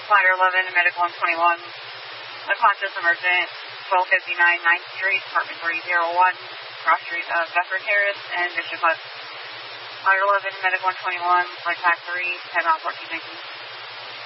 Flighter 11, Medic 121. Unconscious emergent, 1259 9th Street, Department 301, cross street of Bedford Terrace and Bishop Hut. Flighter 11, Medic 121, flight pack 3, head on 1419.